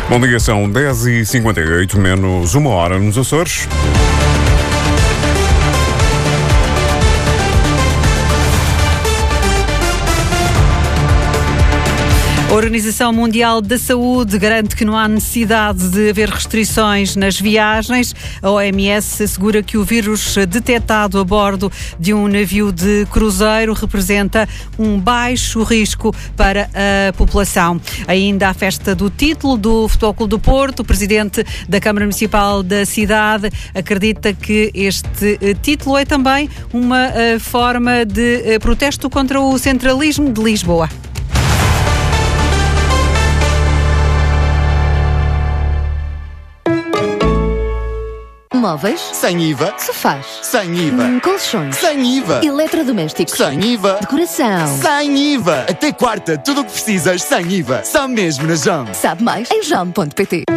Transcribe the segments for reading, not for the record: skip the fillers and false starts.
Bom dia, são 10h58, menos uma hora nos Açores. A Organização Mundial da Saúde garante que não há necessidade de haver restrições nas viagens. A OMS assegura que o vírus detectado a bordo de um navio de cruzeiro representa um baixo risco para a população. Ainda a festa do título do Futebol Clube do Porto, o presidente da Câmara Municipal da cidade acredita que este título é também uma forma de protesto contra o centralismo de Lisboa. Móveis? Sem IVA. Sofás? Sem IVA. Colchões? Sem IVA. Eletrodomésticos? Sem IVA. Decoração? Sem IVA. Até quarta, tudo o que precisas sem IVA. Só mesmo na JAM. Sabe mais em jam.pt.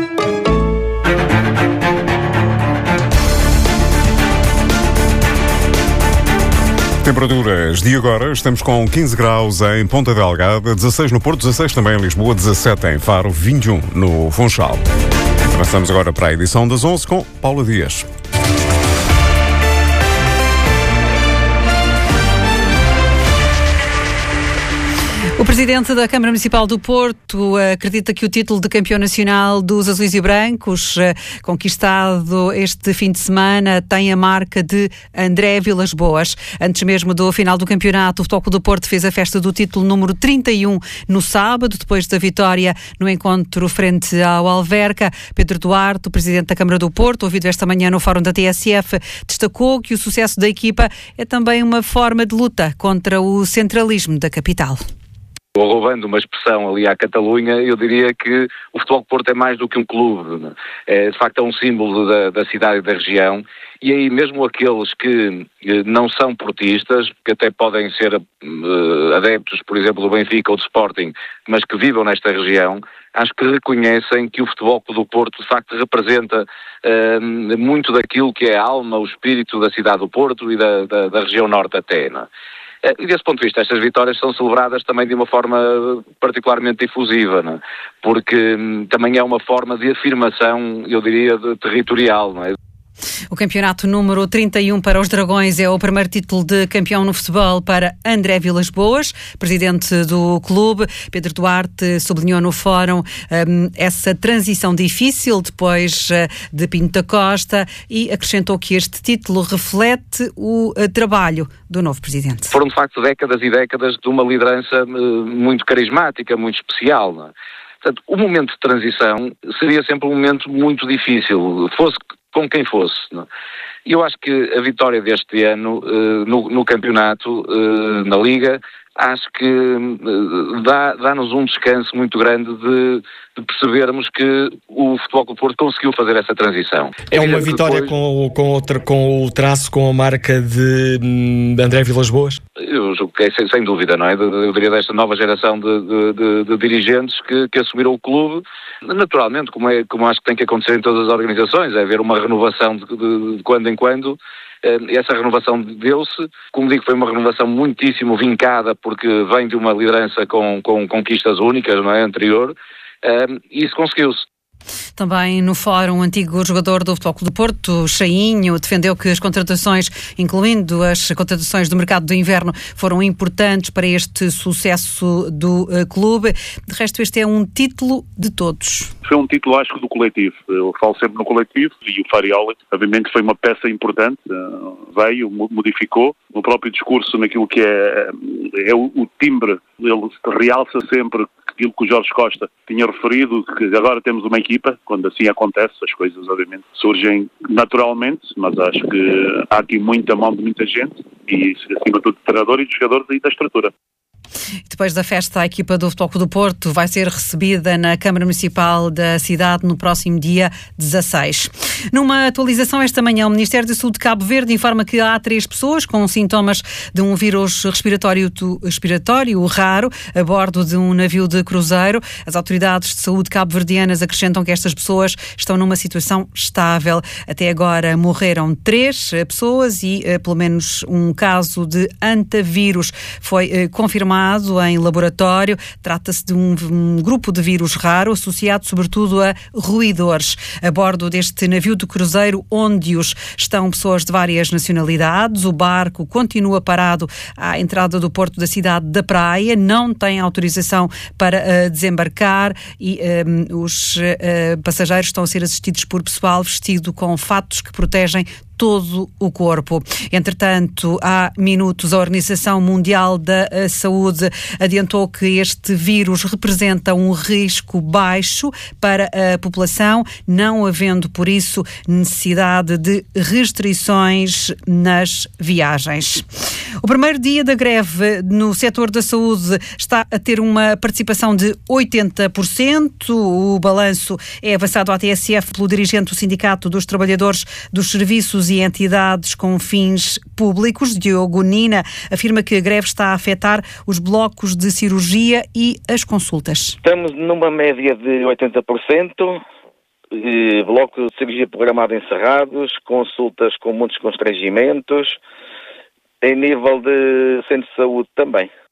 Temperaturas de agora, estamos com 15 graus em Ponta Delgada, 16 no Porto, 16 também em Lisboa, 17 em Faro, 21 no Funchal. Avançamos agora para a edição das 11 com Paula Dias. O presidente da Câmara Municipal do Porto acredita que o título de campeão nacional dos azuis e brancos, conquistado este fim de semana, tem a marca de André Vilas Boas. Antes mesmo do final do campeonato, o Futebol Clube do Porto fez a festa do título número 31 no sábado, depois da vitória no encontro frente ao Alverca. Pedro Duarte, o presidente da Câmara do Porto, ouvido esta manhã no Fórum da TSF, destacou que o sucesso da equipa é também uma forma de luta contra o centralismo da capital. Roubando uma expressão ali à Catalunha, eu diria que o Futebol do Porto é mais do que um clube. De facto é um símbolo da cidade e da região, e aí mesmo aqueles que não são portistas, que até podem ser adeptos, por exemplo, do Benfica ou do Sporting, mas que vivam nesta região, acho que reconhecem que o Futebol do Porto de facto representa muito daquilo que é a alma, o espírito da cidade do Porto e da região norte até, não é? E desse ponto de vista, estas vitórias são celebradas também de uma forma particularmente difusiva, não é? Porque também é uma forma de afirmação, eu diria, territorial, não é? O campeonato número 31 para os Dragões é o primeiro título de campeão no futebol para André Vilas Boas, presidente do clube. Pedro Duarte sublinhou no fórum essa transição difícil depois de Pinto da Costa e acrescentou que este título reflete o trabalho do novo presidente. Foram de facto décadas e décadas de uma liderança muito carismática, muito especial, não é? Portanto, o momento de transição seria sempre um momento muito difícil, fosse com quem fosse, não? E eu acho que a vitória deste ano no campeonato, na Liga, acho que dá-nos um descanso muito grande de percebermos que o Futebol Clube do Porto conseguiu fazer essa transição. É uma vitória depois, com o traço, com a marca de André Vilas Boas? Eu julgo que é sem dúvida, não é? Eu diria desta nova geração de dirigentes que assumiram o clube. Naturalmente, como acho que tem que acontecer em todas as organizações, é haver uma renovação de quando em quando. Essa renovação deu-se, como digo, foi uma renovação muitíssimo vincada, porque vem de uma liderança com conquistas únicas, não é? Anterior, e isso conseguiu-se. Também no fórum, o antigo jogador do Futebol Clube do Porto, Chainho, defendeu que as contratações, incluindo as contratações do mercado de inverno, foram importantes para este sucesso do clube. De resto, este é um título de todos. Foi um título, acho que, do coletivo. Eu falo sempre no coletivo, e o Farioli, obviamente, foi uma peça importante, veio, modificou, no próprio discurso, naquilo que é o timbre, ele realça sempre aquilo que o Jorge Costa tinha referido, que agora temos uma equipa. Quando assim acontece, as coisas obviamente surgem naturalmente, mas acho que há aqui muita mão de muita gente e, acima de tudo, do treinador e do jogador e da estrutura. Depois da festa, a equipa do Futebol Clube do Porto vai ser recebida na Câmara Municipal da cidade no próximo dia 16. Numa atualização esta manhã, o Ministério da Saúde de Cabo Verde informa que há 3 pessoas com sintomas de um vírus respiratório raro a bordo de um navio de cruzeiro. As autoridades de saúde cabo-verdianas acrescentam que estas pessoas estão numa situação estável. Até agora morreram 3 pessoas e pelo menos um caso de antavírus foi confirmado em laboratório. Trata-se de um grupo de vírus raro associado sobretudo a roedores. A bordo deste navio de cruzeiro Óndios estão pessoas de várias nacionalidades. O barco continua parado à entrada do porto da cidade da Praia, não tem autorização para desembarcar e os passageiros estão a ser assistidos por pessoal vestido com fatos que protegem todo o corpo. Entretanto, há minutos a Organização Mundial da Saúde adiantou que este vírus representa um risco baixo para a população, não havendo, por isso, necessidade de restrições nas viagens. O primeiro dia da greve no setor da saúde está a ter uma participação de 80%. O balanço é avançado à TSF pelo dirigente do Sindicato dos Trabalhadores dos Serviços e entidades com fins públicos. Diogo Nina afirma que a greve está a afetar os blocos de cirurgia e as consultas. Estamos numa média de 80%, blocos de cirurgia programada encerrados, consultas com muitos constrangimentos, em nível de centro de saúde também.